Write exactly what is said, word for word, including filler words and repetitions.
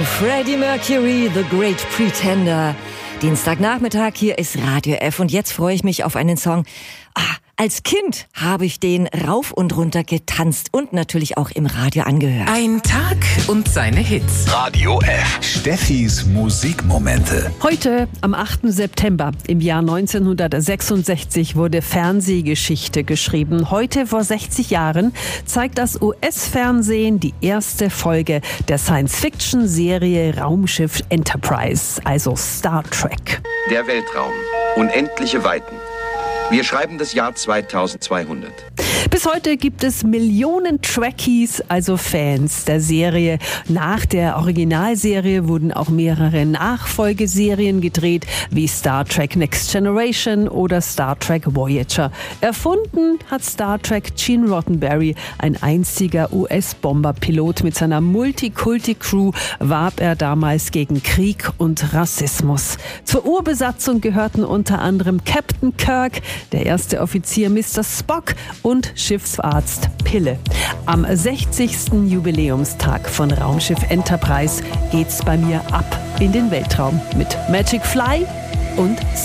Freddie Mercury, The Great Pretender. Dienstagnachmittag, hier ist Radio F und jetzt freue ich mich auf einen Song. Ah, als Kind habe ich den rauf und runter getanzt und natürlich auch im Radio angehört. Ein Tag und seine Hits. Radio F. Steffis Musikmomente. Heute, am achten September im Jahr neunzehnhundertsechsundsechzig, wurde Fernsehgeschichte geschrieben. Heute, vor sechzig Jahren, zeigt das U S-Fernsehen die erste Folge der Science-Fiction-Serie Raumschiff Enterprise, also Star Trek. Der Weltraum. Unendliche Weiten. Wir schreiben das Jahr zweitausendzweihundert. Bis heute gibt es Millionen Trekkies, also Fans der Serie. Nach der Originalserie wurden auch mehrere Nachfolgeserien gedreht, wie Star Trek Next Generation oder Star Trek Voyager. Erfunden hat Star Trek Gene Roddenberry, ein einziger U S-Bomberpilot. Mit seiner Multikulti-Crew warb er damals gegen Krieg und Rassismus. Zur Urbesatzung gehörten unter anderem Captain Kirk, der erste Offizier Mister Spock und Schiffsarzt Pille. Am sechzigsten Jubiläumstag von Raumschiff Enterprise geht's bei mir ab in den Weltraum mit Magic Fly und